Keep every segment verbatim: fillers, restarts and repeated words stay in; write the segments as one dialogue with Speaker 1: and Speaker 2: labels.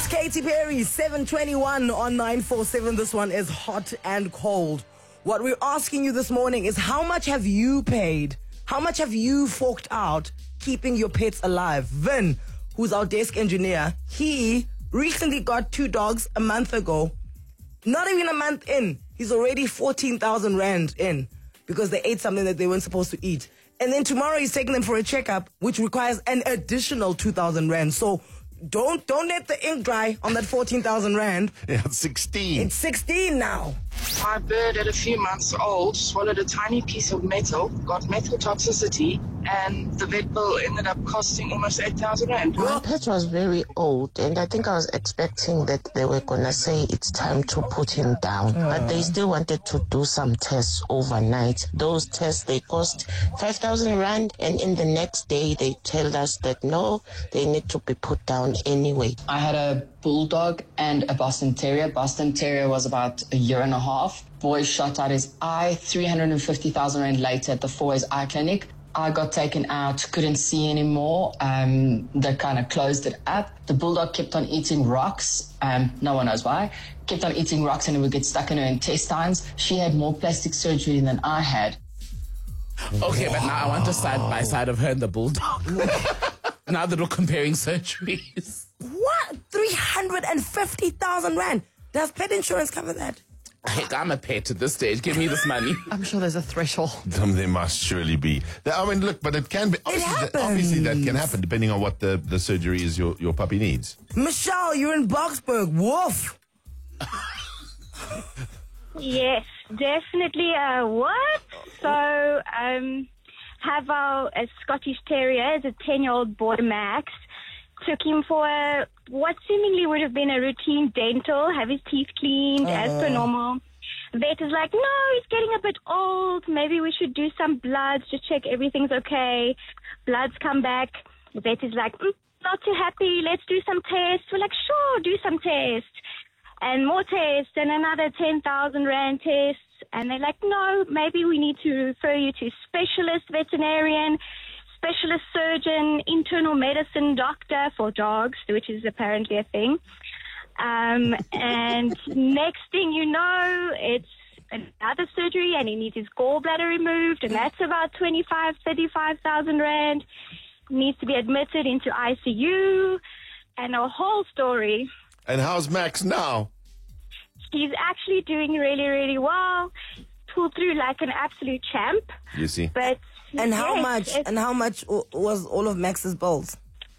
Speaker 1: It's Katy Perry, seven twenty-one on nine four seven. This one is hot and cold. What we're asking you this morning is how much have you paid? How much have you forked out keeping your pets alive? Vin, who's our desk engineer, he recently got two dogs a month ago. Not even a month in, he's already fourteen thousand rand in because they ate something that they weren't supposed to eat. And then tomorrow he's taking them for a checkup, which requires an additional two thousand rand. So don't don't let the ink dry on that fourteen thousand rand.
Speaker 2: Yeah, it's sixteen.
Speaker 1: It's sixteen now.
Speaker 3: My bird at a few months old swallowed a tiny piece of metal, got metal toxicity, and the vet bill ended up costing almost eight thousand rand.
Speaker 4: My pet was very old, and I think I was expecting that they were going to say it's time to put him down. Uh. But they still wanted to do some tests overnight. Those tests, they cost five thousand rand, and in the next day, they told us that no, they need to be put down anyway.
Speaker 5: I had a bulldog and a Boston Terrier. Boston Terrier was about a year and a half. Boy shot out his eye, three hundred fifty thousand rand later at the Fourways Eye Clinic. I got taken out, couldn't see anymore. Um, they kind of closed it up. The bulldog kept on eating rocks. Um, no one knows why. Kept on eating rocks and it would get stuck in her intestines. She had more plastic surgery than I had.
Speaker 6: Okay, but now I want a side by side of her and the bulldog. Now that we're comparing surgeries.
Speaker 1: What? three hundred fifty thousand rand? Does pet insurance cover that?
Speaker 6: Heck, I'm a pet at this stage. Give me this money.
Speaker 7: I'm sure there's a threshold.
Speaker 2: Um, there must surely be. I mean, look, but it can be. Obviously, that, obviously that can happen depending on what the, the surgery is your, your puppy needs.
Speaker 1: Michelle, you're in Boksburg. Woof.
Speaker 8: Yes, definitely. Uh, what? So, um, have our a Scottish Terrier, is a ten-year-old boy, Max. Took him for a, what seemingly would have been a routine dental, have his teeth cleaned uh. as per normal. Vet is like, no, he's getting a bit old. Maybe we should do some bloods, just check everything's okay. Bloods come back. Vet is like, mm, not too happy. Let's do some tests. We're like, sure, do some tests. And more tests and another ten thousand rand tests. And they're like, no, maybe we need to refer you to specialist veterinarian, specialist surgeon, internal medicine doctor for dogs, which is apparently a thing. Um, and next thing you know, it's another surgery and he needs his gallbladder removed, and that's about twenty-five, thirty-five thousand rand. He needs to be admitted into I C U and a whole story.
Speaker 2: And how's Max now?
Speaker 8: He's actually doing really, really well. Pulled through like an absolute champ.
Speaker 2: You see.
Speaker 8: But
Speaker 1: and how
Speaker 8: yes,
Speaker 1: much? And how much was all of Max's bills?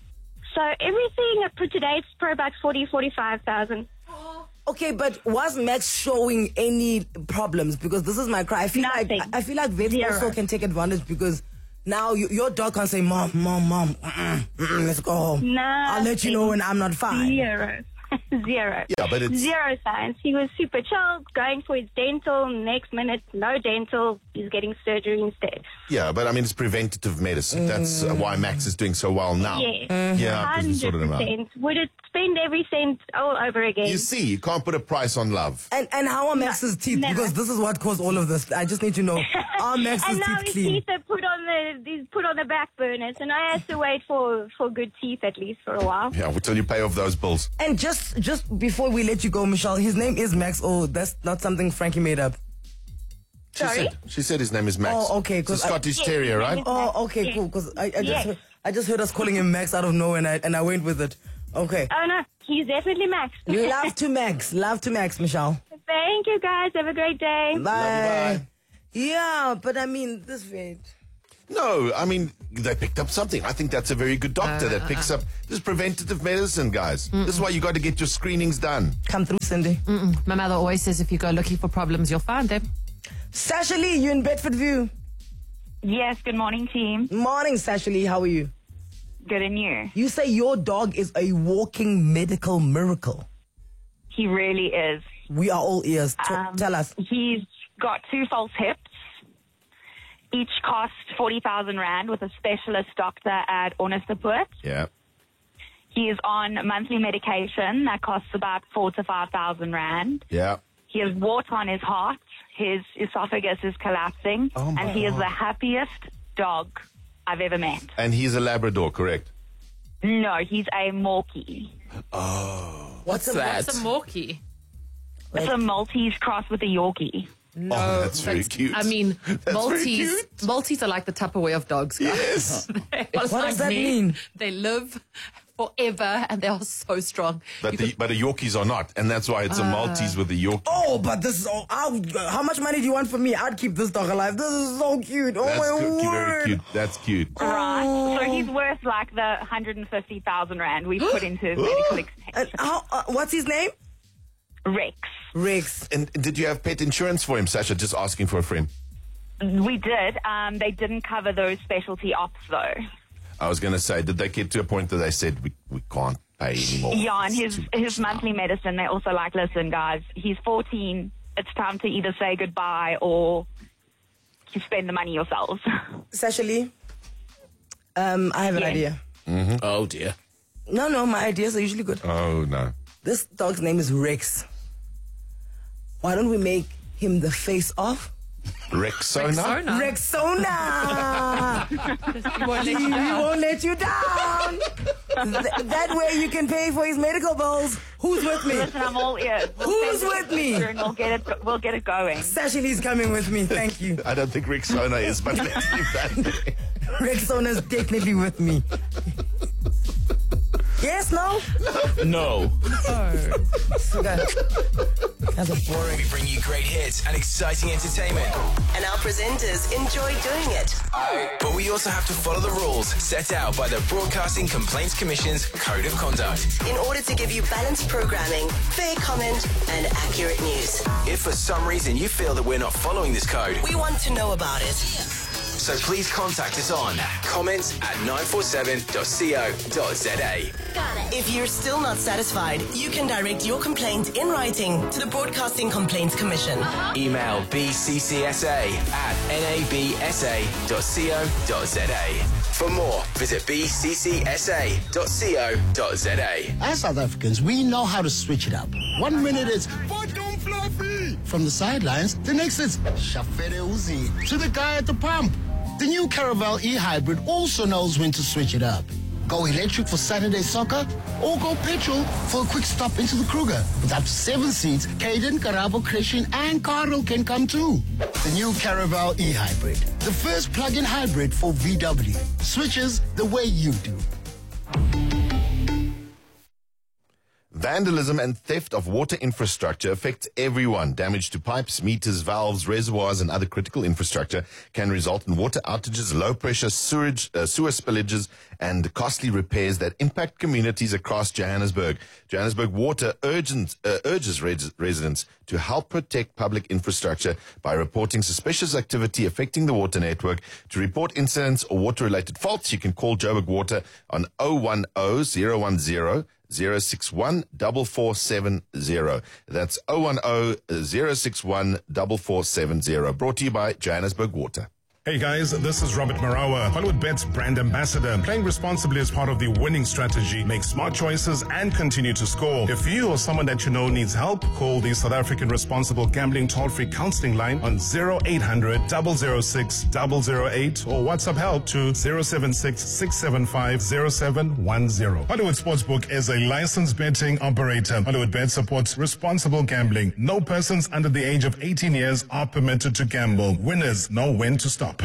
Speaker 8: So everything put today, it's for about forty, forty-five thousand.
Speaker 1: Okay, but was Max showing any problems? Because this is my cry. I feel
Speaker 8: Nothing.
Speaker 1: like I feel like vets
Speaker 8: Zero.
Speaker 1: also can take advantage because now you, your dog can say, "Mom, mom, mom, mm-mm, mm-mm, let's go home.
Speaker 8: Nothing.
Speaker 1: I'll let you know when I'm not fine."
Speaker 8: Zero. Zero.
Speaker 2: Yeah, but it's...
Speaker 8: Zero signs. He was super chilled, going for his dental. Next minute, no dental. He's getting surgery instead.
Speaker 2: Yeah, but I mean, it's preventative medicine. That's uh, why Max is doing so well now.
Speaker 8: Yes.
Speaker 2: Yeah, because we sorted him out.
Speaker 8: one hundred percent. Would it spend every cent all over again?
Speaker 2: You see, you can't put a price on love.
Speaker 1: And and how are Max's teeth?
Speaker 8: never.
Speaker 1: Because this is what caused all of this. I just need to know, are Max's
Speaker 8: and now
Speaker 1: teeth
Speaker 8: his
Speaker 1: clean?
Speaker 8: teeth are put on the he's put on the back burners, and I had to wait for, for good teeth at least for a while.
Speaker 2: Yeah, until you pay off those bills.
Speaker 1: And just just before we let you go, Michelle, his name is Max. Oh, that's not something Frankie made up.
Speaker 2: She
Speaker 8: Sorry?
Speaker 2: said, she said his name is Max.
Speaker 1: Oh, okay,
Speaker 2: It's a
Speaker 1: 'cause I-
Speaker 2: Scottish
Speaker 8: Yes,
Speaker 2: Terrier,
Speaker 8: his name
Speaker 2: right?
Speaker 8: is-
Speaker 1: Oh, okay,
Speaker 8: Yes.
Speaker 1: cool. Because I, I just
Speaker 8: Yes.
Speaker 1: heard, I just heard us calling him Max out of nowhere, and I and I went with it. Okay.
Speaker 8: Oh no, he's definitely Max.
Speaker 1: Love to Max. Love to Max, Michelle.
Speaker 8: Thank you guys. Have a great day.
Speaker 1: Bye.
Speaker 2: bye.
Speaker 1: Yeah, but I mean, this vet.
Speaker 2: No, I mean, they picked up something. I think that's a very good doctor that picks up. This is preventative medicine, guys. Mm-mm. This is why you got to get your screenings done.
Speaker 1: Come through, Cindy.
Speaker 7: Mm-mm. My mother always says if you go looking for problems, you'll find them.
Speaker 1: Sasha Lee, you in Bedford View.
Speaker 9: Yes, good morning, team.
Speaker 1: Morning, Sasha Lee. How are you?
Speaker 9: Good, and you?
Speaker 1: You say your dog is a walking medical miracle.
Speaker 9: He really is.
Speaker 1: We are all ears. T-
Speaker 9: Um,
Speaker 1: tell us.
Speaker 9: He's got two false hips. Each cost forty thousand rand with a specialist doctor at Ornithoport.
Speaker 2: Yeah.
Speaker 9: He is on monthly medication that costs about four to five thousand rand.
Speaker 2: Yeah.
Speaker 9: He has water on his heart. His esophagus is collapsing.
Speaker 2: Oh my
Speaker 9: and he is
Speaker 2: God.
Speaker 9: the happiest dog I've ever met.
Speaker 2: And he's a Labrador, correct?
Speaker 9: No, he's a Morkie.
Speaker 2: Oh.
Speaker 6: What's that?
Speaker 7: What's a Morkie?
Speaker 9: It's a Maltese cross with a Yorkie.
Speaker 7: No,
Speaker 2: Oh, that's very
Speaker 7: but,
Speaker 2: cute.
Speaker 7: I mean,
Speaker 2: That's very
Speaker 7: Maltese
Speaker 2: cute.
Speaker 7: Maltese are like the Tupperware of dogs. Guys.
Speaker 2: Yes.
Speaker 7: They are
Speaker 1: What
Speaker 7: like
Speaker 1: does that
Speaker 7: me.
Speaker 1: mean?
Speaker 7: They live forever and they are so strong.
Speaker 2: But
Speaker 7: You
Speaker 2: the
Speaker 7: could-
Speaker 2: but the Yorkies are not, and that's why it's a Maltese with a Yorkie.
Speaker 1: Oh, but this is all. How, how much money do you want from me? I'd keep this dog alive. This is so cute. Oh
Speaker 2: That's
Speaker 1: my
Speaker 2: cute,
Speaker 1: word.
Speaker 2: very cute. That's cute.
Speaker 9: Right. So he's worth like the one hundred fifty thousand rand we've put into his medical expense.
Speaker 1: And how? Uh, what's his name?
Speaker 9: Rex.
Speaker 1: Rex.
Speaker 2: And did you have pet insurance for him, Sasha? Just asking for a friend.
Speaker 9: We did. Um, they didn't cover those specialty ops though.
Speaker 2: I was going to say, did they get to a point that they said we we can't pay anymore?
Speaker 9: Yeah, and his
Speaker 2: It's too
Speaker 9: his
Speaker 2: much
Speaker 9: monthly medicine, they also like, listen, guys, he's fourteen. It's time to either say goodbye or you spend the money yourselves.
Speaker 1: Sasha Lee. Um, I have an
Speaker 9: Yeah.
Speaker 1: idea.
Speaker 6: Oh dear.
Speaker 1: No, no, my ideas are usually good.
Speaker 2: now. Oh no.
Speaker 1: This dog's name is Rex. Why don't we make him the face off?
Speaker 2: Rexona?
Speaker 7: Rexona.
Speaker 1: Rexona.
Speaker 7: He won't let you
Speaker 1: He
Speaker 7: down.
Speaker 1: won't let you down. Th- that way you can pay for his medical bills. Who's with me?
Speaker 9: Listen, I'm all ears. We'll
Speaker 1: Who's
Speaker 9: send it
Speaker 1: with
Speaker 9: to
Speaker 1: me?
Speaker 9: Twitter and we'll get it. We'll get it going.
Speaker 1: Sasha Lee's coming with me. Thank you.
Speaker 2: I don't think Rexona is, but let's leave that there.
Speaker 1: Rexona's definitely with me. Yes, no?
Speaker 6: No.
Speaker 1: Okay. That's a boring.
Speaker 10: We bring you great hits and exciting entertainment.
Speaker 11: And our presenters enjoy doing it.
Speaker 10: But we also have to follow the rules set out by the Broadcasting Complaints Commission's Code of Conduct.
Speaker 11: In order to give you balanced programming, fair comment, and accurate news.
Speaker 10: If for some reason you feel that we're not following this code,
Speaker 11: We want to know about it.
Speaker 10: so please contact us on comments at nine four seven dot co dot za.
Speaker 11: If you're still not satisfied, you can direct your complaint in writing to the Broadcasting Complaints Commission.
Speaker 10: Email b c c s a at n a b s a dot co dot za. For more, visit b c c s a dot co dot za.
Speaker 12: As South Africans, we know how to switch it up. One minute it's bottom fluffy from the sidelines, the next it's Shafere Uzi to the guy at the pump. The new Caravel e-hybrid also knows when to switch it up. Go electric for Saturday soccer or go petrol for a quick stop into the Kruger. With up to seven seats, Caden, Karabo, Christian and Carl can come too. The new Caravel e-hybrid. The first plug-in hybrid for V W. Switches the way you do.
Speaker 2: Vandalism and theft of water infrastructure affects everyone. Damage to pipes, meters, valves, reservoirs, and other critical infrastructure can result in water outages, low pressure sewage, uh, sewer spillages, and costly repairs that impact communities across Johannesburg. Johannesburg Water urgent, uh, urges res- residents to help protect public infrastructure by reporting suspicious activity affecting the water network. To report incidents or water-related faults, you can call Joburg Water on zero one zero, zero one zero, zero six one, four four seven zero. That's zero one zero, zero six one, four four seven zero. Brought to you by Johannesburg Water.
Speaker 13: Hey guys, this is Robert Marawa, Hollywood Bet's brand ambassador. Playing responsibly is part of the winning strategy. Make smart choices and continue to score. If you or someone that you know needs help, call the South African Responsible Gambling Toll-Free Counseling Line on zero eight hundred, zero zero six, zero zero eight or WhatsApp help to zero seven six, six seven five, zero seven one zero. Hollywood Sportsbook is a licensed betting operator. Hollywood Bet supports responsible gambling. No persons under the age of eighteen years are permitted to gamble. Winners know when to stop.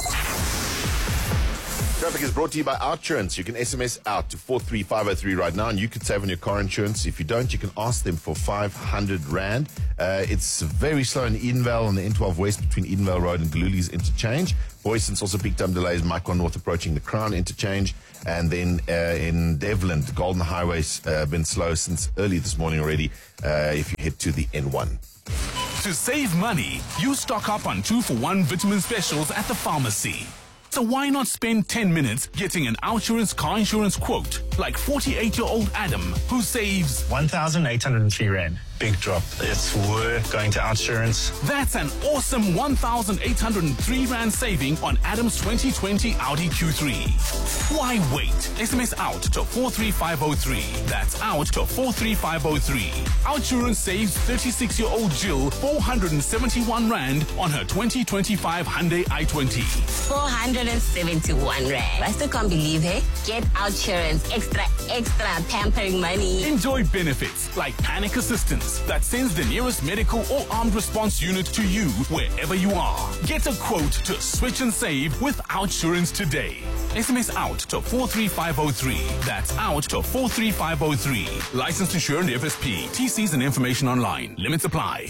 Speaker 2: Traffic is brought to you by Outsurance. You can S M S out to four three five zero three right now and you can save on your car insurance. If you don't, you can ask them for five hundred rand. Uh, it's very slow in Edenvale on the N twelve West between Edenvale Road and Gululi's interchange. Boyson's also picked up delays. Micron North approaching the Crown interchange. And then uh, in Devland, Golden Highway's uh, been slow since early this morning already uh, if you head to the N one.
Speaker 14: To save money, you stock up on two for one vitamin specials at the pharmacy. So why not spend ten minutes getting an Outsurance car insurance quote, like forty-eight-year-old Adam, who saves
Speaker 15: one thousand eight hundred three rand. big drop. It's worth going to Outsurance.
Speaker 14: That's an awesome one thousand eight hundred three rand saving on Adam's twenty twenty Audi Q three. Why wait? S M S out to four three five zero three. That's out to four three five zero three. Outsurance saves thirty-six-year-old Jill four hundred seventy-one rand on her twenty twenty-five Hyundai i twenty.
Speaker 16: four hundred seventy-one rand. I still can't believe it. Get Outsurance extra, extra pampering money.
Speaker 14: Enjoy benefits like panic assistance that sends the nearest medical or armed response unit to you wherever you are. Get a quote to switch and save with Outsurance today. S M S out to four three five zero three. That's out to four three five zero three. Licensed insured F S P. T Cs and information online. Limits apply.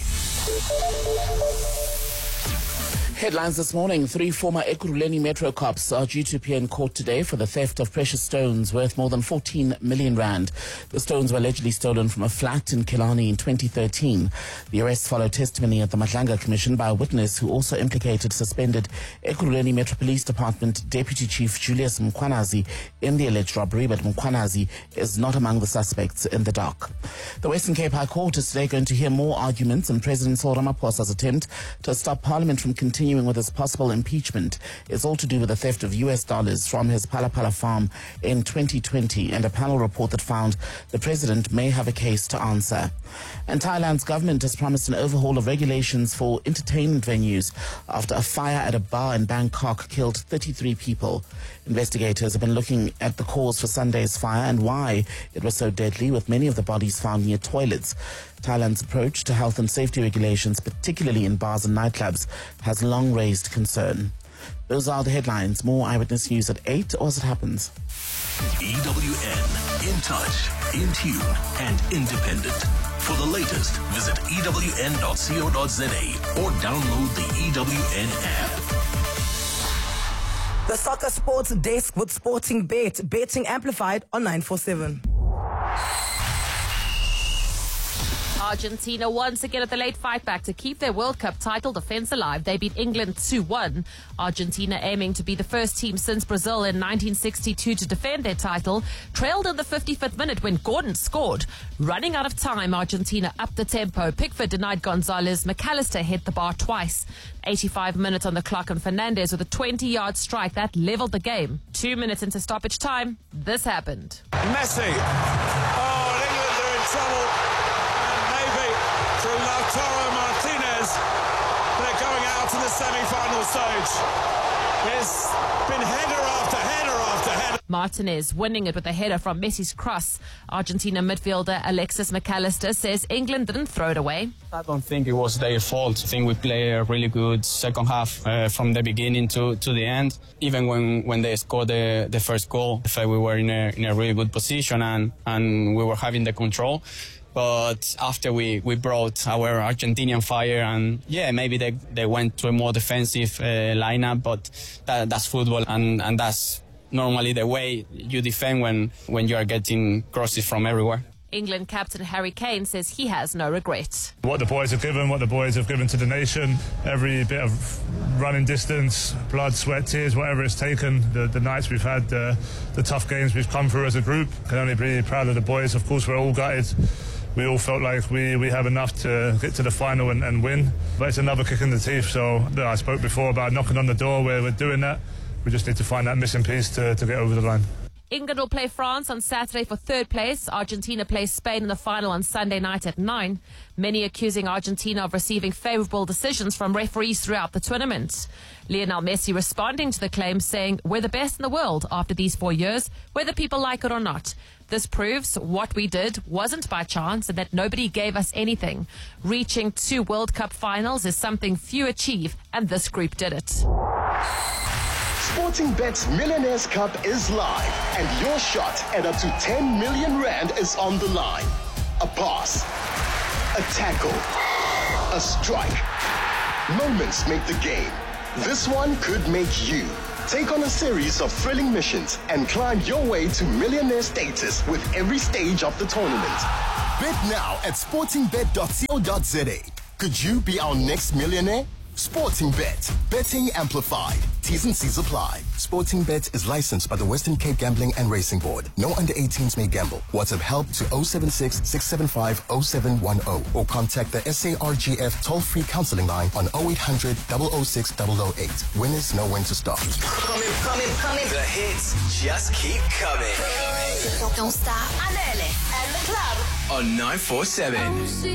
Speaker 6: Headlines this morning. Three former Ekurhuleni Metro cops are due to appear in court today for the theft of precious stones worth more than fourteen million rand. The stones were allegedly stolen from a flat in Killarney in twenty thirteen. The arrests follow testimony at the Madlanga Commission by a witness who also implicated suspended Ekurhuleni Metro Police Department Deputy Chief Julius Mkhwanazi in the alleged robbery, but Mkhwanazi is not among the suspects in the dock. The Western Cape High Court is today going to hear more arguments in President Cyril Ramaphosa's attempt to stop Parliament from continuing with his possible impeachment. It's all to do with the theft of U S dollars from his Palapala farm in twenty twenty and a panel report that found the president may have a case to answer. And Thailand's government has promised an overhaul of regulations for entertainment venues after a fire at a bar in Bangkok killed thirty-three people. Investigators have been looking at the cause for Sunday's fire and why it was so deadly, with many of the bodies found near toilets. Thailand's approach to health and safety regulations, particularly in bars and nightclubs, has long raised concern. Those are the headlines. More Eyewitness News at eight or as it happens.
Speaker 17: E W N, in touch, in tune, and independent. For the latest, visit E W N dot co dot za or download the E W N app.
Speaker 1: The Soccer Sports Desk with Sporting Bet. Betting amplified on nine four seven.
Speaker 18: Argentina once again at the late fight back to keep their World Cup title defense alive. They beat England two one. Argentina, aiming to be the first team since Brazil in nineteen sixty-two to defend their title, trailed in the fifty-fifth minute when Gordon scored. Running out of time, Argentina upped the tempo. Pickford denied Gonzalez. McAllister hit the bar twice. eighty-five minutes on the clock, and Fernandez with a twenty-yard strike that leveled the game. Two minutes into stoppage time, this happened.
Speaker 19: Messi. Oh, England are in trouble. Through Lautaro Martinez, they're going out in the semi-final stage. It's been header after header after header.
Speaker 18: Martinez winning it with a header from Messi's cross. Argentina midfielder Alexis McAllister says England didn't throw it away.
Speaker 20: I don't think it was their fault. I think we played a really good second half uh, from the beginning to, to the end. Even when, when they scored the, the first goal, I felt we were in a, in a really good position and, and we were having the control. But after we, we brought our Argentinian fire, and yeah, maybe they, they went to a more defensive uh, lineup, but that, that's football, and, and that's normally the way you defend when, when you are getting crosses from everywhere.
Speaker 18: England captain Harry Kane says he has no regret.
Speaker 21: What the boys have given, what the boys have given to the nation, every bit of running distance, blood, sweat, tears, whatever it's taken, the, the nights we've had, the, the tough games we've come through as a group, can only be proud of the boys. Of course, we're all gutted. We all felt like we, we have enough to get to the final and, and win. But it's another kick in the teeth. So I spoke before about knocking on the door, where we're doing that. We just need to find that missing piece to, to get over the line.
Speaker 18: England will play France on Saturday for third place. Argentina plays Spain in the final on Sunday night at nine. Many accusing Argentina of receiving favourable decisions from referees throughout the tournament. Lionel Messi responding to the claim, saying, "We're the best in the world after these four years, whether people like it or not. This proves what we did wasn't by chance and that nobody gave us anything. Reaching two World Cup finals is something few achieve, and this group did it."
Speaker 22: Sporting Bet's Millionaires Cup is live, and your shot at up to ten million rand is on the line. A pass, a tackle, a strike. Moments make the game. This one could make you. Take on a series of thrilling missions and climb your way to millionaire status with every stage of the tournament. Bet now at sporting bet dot co dot za. Could you be our next millionaire? Sporting Bet. Betting amplified. T's and C's apply. Sporting Bet is licensed by the Western Cape Gambling and Racing Board. No under eighteens may gamble. WhatsApp help to oh seven six, six seven five, oh seven one oh or contact the S A R G F toll-free counseling line on oh eight hundred, oh oh six, oh oh eight. Winners know when to stop.
Speaker 10: Coming, coming, coming. The hits just keep coming.
Speaker 3: Don't stop. Anele and the club
Speaker 10: On nine four seven.